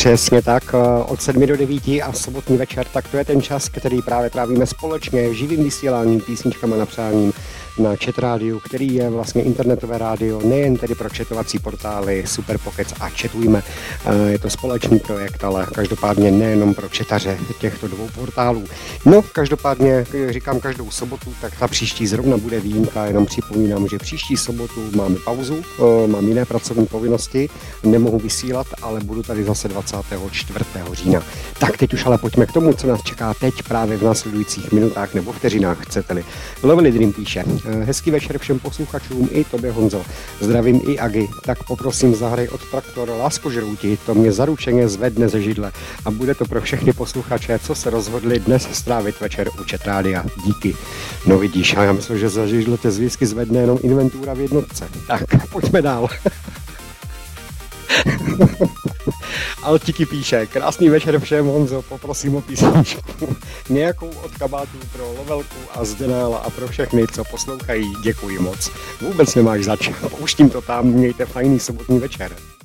Přesně tak, od 7 do 9 a sobotní večer, tak to je ten čas, který právě trávíme společně živým vysíláním, písničkama na přání na Chat Rádiu, který je vlastně internetové rádio, nejen tedy pro chatovací portály Super Pockets a Chatujme. Je to společný projekt, ale každopádně nejenom pro četaře těchto dvou portálů. No, každopádně říkám každou sobotu, tak ta příští zrovna bude výjimka, jenom připomínám, že příští sobotu máme pauzu, mám jiné pracovní povinnosti, nemohu vysílat, ale budu tady zase 24. října. Tak teď už ale pojďme k tomu, co nás čeká teď právě v následujících minutách nebo vteřinách, chcete-li. Lovely Dream píše: hezký večer všem posluchačům i tobě, Honzo. Zdravím i Agi, tak poprosím zahraj od Traktor Láskožrouti, to mě zaručeně zvedne ze židle a bude to pro všechny posluchače, co se rozhodli dnes strávit večer u Chat Rádia. Díky. No vidíš, a já myslím, že za židle te zvízky zvedne jenom inventura v jednotce. Tak, pojďme dál. Altiky píše: krásný večer všem, Honzo, poprosím o písničku. Nějakou od kabátů pro Lovelku a Zdenála a pro všechny, co poslouchají, děkuji moc. Vůbec nemáš zač, pouštím to tam, mějte fajný sobotní večer.